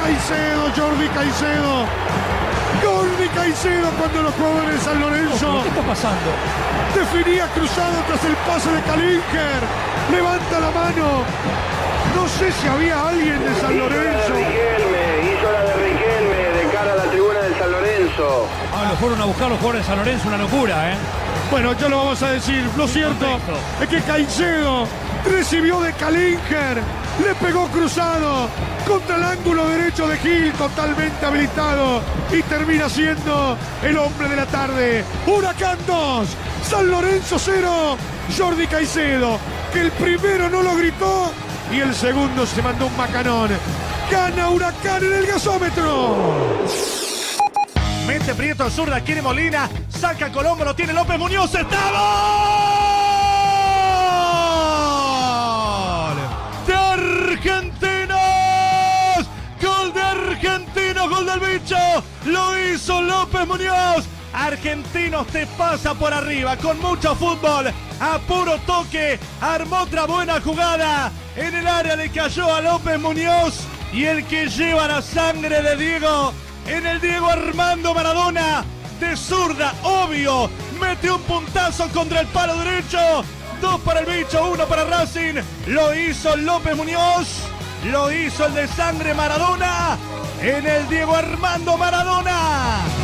Caicedo, Jordi Caicedo. Jordi Caicedo cuando los jugadores de San Lorenzo. ¿Qué está pasando? Definía cruzado tras el pase de Kalinker. Levanta la mano. No sé si había alguien de San Lorenzo. Hizo la de Riquelme de cara a la tribuna del San Lorenzo. Lo fueron a buscar los jugadores de San Lorenzo, una locura, ¿eh? Bueno, ya lo vamos a decir. Lo cierto es que Caicedo recibió de Kalinker, le pegó cruzado contra el ángulo derecho de Gil, totalmente habilitado, y termina siendo el hombre de la tarde. Huracán 2, San Lorenzo 0, Jordi Caicedo, que el primero no lo gritó y el segundo se mandó un macanón. Gana Huracán en el gasómetro. Mete Prieto, zurda, quiere Molina, saca Colombo, lo tiene López Muñoz, ¡está gol! ¡De Argentinos! ¡Gol de Argentinos! ¡Gol del bicho! ¡Lo hizo López Muñoz! Argentinos te pasa por arriba con mucho fútbol, a puro toque, armó otra buena jugada, en el área le cayó a López Muñoz y el que lleva la sangre de Diego, en el Diego Armando Maradona, de zurda, obvio, mete un puntazo contra el palo derecho, 2 para el bicho, 1 para Racing, lo hizo López Muñoz, lo hizo el de sangre Maradona, en el Diego Armando Maradona.